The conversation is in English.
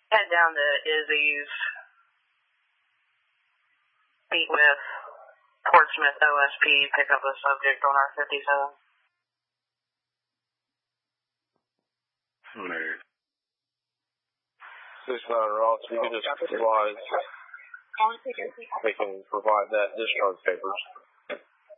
Head down to Izzy's. Meet with Portsmouth OSP. Pick up a subject on our 57. Alright. 69 Ross, you can just provide, they can provide that discharge papers.